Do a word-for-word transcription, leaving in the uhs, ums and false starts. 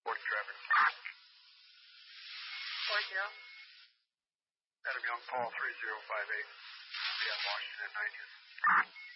Morning traffic. Four zero. Adam Young, Paul three zero five eight. Be on Washington at ninetieth.